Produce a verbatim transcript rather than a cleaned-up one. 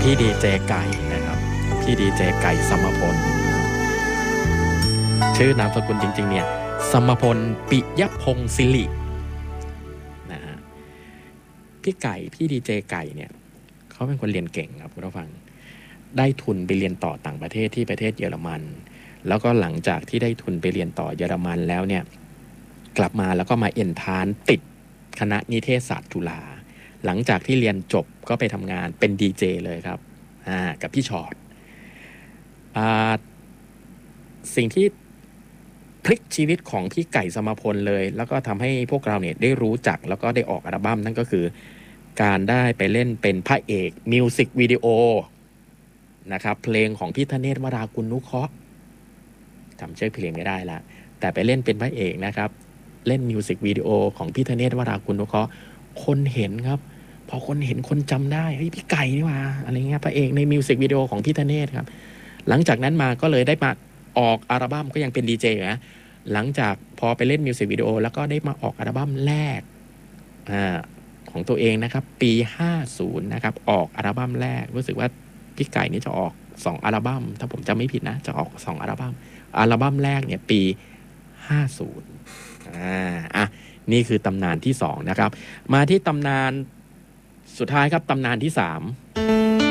พี่ดีเจไก่นะครับพี่ดีเจไก่สมพลชื่อนามสกุลจริงๆเนี่ยสมพลปิยพงศ์ศิรินะฮะพี่ไก่พี่ดีเจไก่เนี่ยเขาเป็นคนเรียนเก่งครับคุณผู้ฟังได้ทุนไปเรียนต่อต่างประเทศที่ประเทศเยอรมันแล้วก็หลังจากที่ได้ทุนไปเรียนต่อเยอรมันแล้วเนี่ยกลับมาแล้วก็มาเอนทรานซ์ติดคณะนิเทศศาสตร์จุฬาหลังจากที่เรียนจบก็ไปทำงานเป็นดีเจเลยครับอ่ากับพี่ชอตอ่าสิ่งที่พลิกชีวิตของพี่ไก่สมพลเลยแล้วก็ทำให้พวกเราเนี่ยได้รู้จักแล้วก็ได้ออกอัลบั้มนั่นก็คือการได้ไปเล่นเป็นพระเอกมิวสิกวิดีโอนะครับเพลงของพี่ธเนศวรากุลนุเคราะห์จำชื่อเพลงไม่ได้ละแต่ไปเล่นเป็นพระเอกนะครับเล่นมิวสิกวิดีโอของพี่ธเนศวรากุลนุเคราะห์คนเห็นครับพอคนเห็นคนจำได้เฮ้ยพี่ไก่นี่ว่าอะไรเงี้ยพระเอกในมิวสิกวิดีโอของพี่ธเนศครับหลังจากนั้นมาก็เลยได้มาออกอัลบั้มก็ยังเป็นดีเจอยู่นะหลังจากพอไปเล่นมิวสิกวิดีโอแล้วก็ได้มาออกอัลบั้มแรกอ่าของตัวเองนะครับปีห้าสิบนะครับออกอัลบั้มแรกรู้สึกว่าพี่ไก่นี่จะออกสองอัลบั้มถ้าผมจำไม่ผิดนะจะออกสองอัลบั้มอัลบั้มแรกเนี่ยปีห้าสิบอ่าอ่ะนี่คือตำนานที่สองนะครับมาที่ตำนานสุดท้ายครับตำนานที่สาม